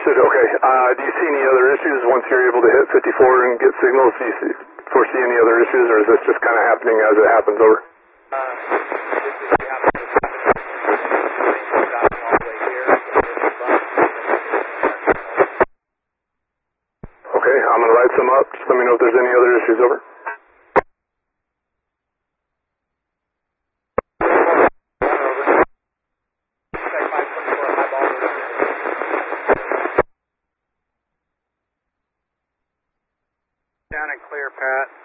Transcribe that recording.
Understood. Okay. Do you see any other issues once you're able to hit 54 and get signals? Do you foresee any other issues, or is this just kind of happening as it happens? Over. Okay, I'm going to write some up. Just let me know if there's any other issues. Over. Down and clear, Pat.